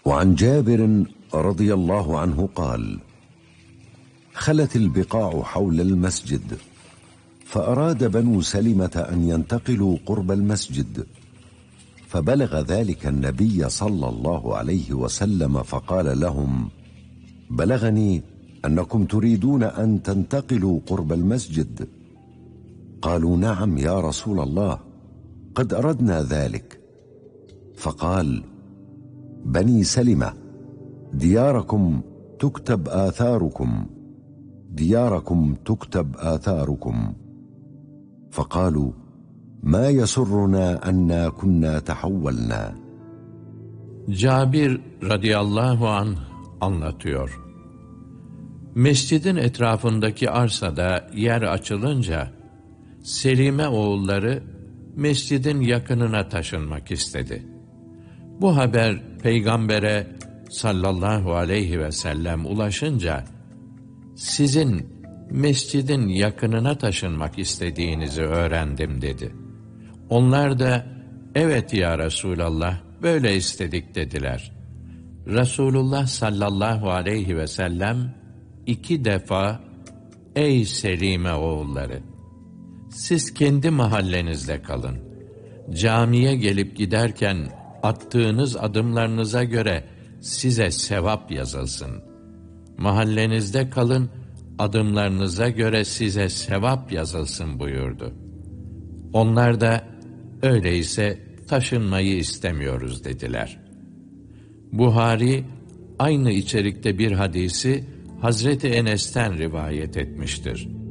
وعن جابر رضي الله عنه قال: خلت البقاع حول المسجد، فأراد بنو سلمة أن ينتقلوا قرب المسجد، فبلغ ذلك النبي صلى الله عليه وسلم فقال لهم: بلغني أنكم تريدون أن تنتقلوا قرب المسجد. قالوا: نعم يا رسول الله، قد أردنا ذلك. فقال: بني سلمة، دياركم تكتب آثاركم، دياركم تكتب آثاركم. فقالوا: ما يسرنا أننا كنا تحولنا. Cabir radıyallahu anh anlatıyor. Mescidin etrafındaki arsada yer açılınca Selime oğulları mescidin yakınına taşınmak istedi. Bu haber Peygamber'e sallallahu aleyhi ve sellem ulaşınca sizin mescidin yakınına taşınmak istediğinizi öğrendim dedi. Onlar da evet ya Resulallah, böyle istedik dediler. Resulullah sallallahu aleyhi ve sellem 2 defa ey Selime oğulları, siz kendi mahallenizde kalın. Camiye gelip giderken attığınız adımlarınıza göre size sevap yazılsın. Mahallenizde kalın, adımlarınıza göre size sevap yazılsın buyurdu. Onlar da öyleyse taşınmayı istemiyoruz dediler. Buhari aynı içerikte bir hadisi Hazreti Enes'ten rivayet etmiştir.